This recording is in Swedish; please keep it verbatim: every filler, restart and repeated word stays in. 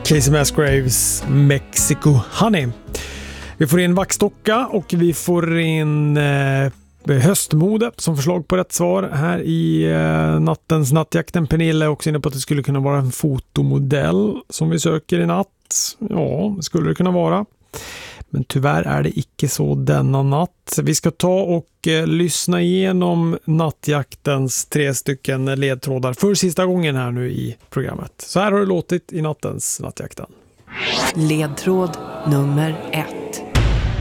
Casey Musgraves, Mexico Honey. Vi får in vaxdocka och vi får in eh, höstmode som förslag på rätt svar här i eh, nattens nattjakten. Pernilla är också inne på att det skulle kunna vara en fotomodell som vi söker i natt. Ja, det skulle det kunna vara. Men tyvärr är det icke så denna natt. Vi ska ta och eh, lyssna igenom nattjaktens tre stycken ledtrådar för sista gången här nu i programmet. Så här har det låtit i nattens nattjakten. Ledtråd nummer ett.